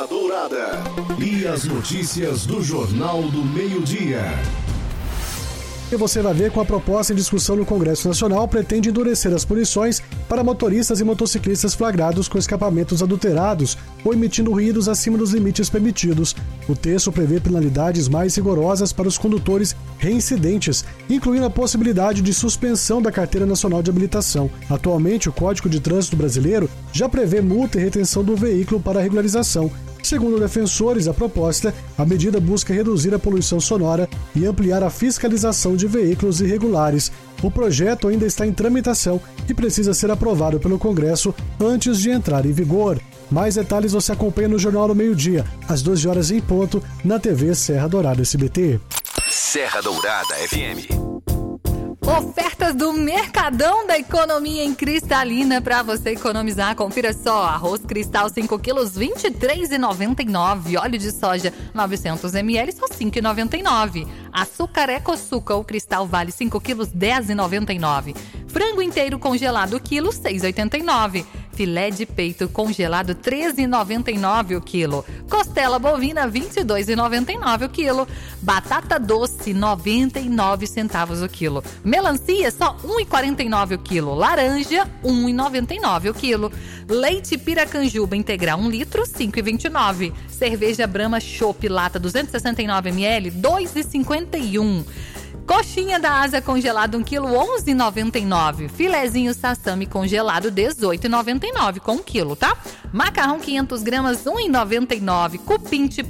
Serra Dourada. E as notícias do Jornal do Meio-Dia. E você vai ver com a proposta em discussão no Congresso Nacional pretende endurecer as punições para motoristas e motociclistas flagrados com escapamentos adulterados ou emitindo ruídos acima dos limites permitidos. O texto prevê penalidades mais rigorosas para os condutores reincidentes, incluindo a possibilidade de suspensão da Carteira Nacional de Habilitação. Atualmente, o Código de Trânsito Brasileiro já prevê multa e retenção do veículo para regularização. Segundo defensores da proposta, a medida busca reduzir a poluição sonora e ampliar a fiscalização de veículos irregulares. O projeto ainda está em tramitação e precisa ser aprovado pelo Congresso antes de entrar em vigor. Mais detalhes você acompanha no Jornal do Meio-Dia, às 12 horas em ponto, na TV Serra Dourada SBT. Serra Dourada FM. Ofertas do Mercadão da Economia em Cristalina para você economizar. Confira só: arroz cristal 5 quilos R$ 23,99. Óleo de soja 900 ml só R$ 5,99. Açúcar Ecoçuca ou cristal vale 5 quilos R$ 10,99. Frango inteiro congelado quilo R$ 6,89. Filé de peito congelado R$ 13,99 o quilo. Costela bovina R$ 22,99 o quilo. Batata doce 99 centavos o quilo. Melancia só R$ 1,49 o quilo. Laranja R$ 1,99 o quilo. Leite Piracanjuba integral 1 litro R$ 5,29. Cerveja Brahma Chopp lata 269 ml R$ 2,51. Coxinha da asa congelado 1 kg, R$ 11,99. Filezinho sassami congelado, R$ 18,99 com 1 kg, tá? Macarrão 500 gramas, R$ 1,99. Cupim tipo